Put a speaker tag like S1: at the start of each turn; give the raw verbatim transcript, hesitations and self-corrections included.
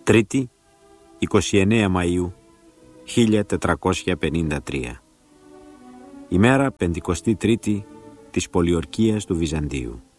S1: Τρίτη, εικοστή ενάτη Μαΐου χίλια τετρακόσια πενήντα τρία. Ημέρα πεντηκοστή τρίτη της πολιορκίας του Βυζαντίου.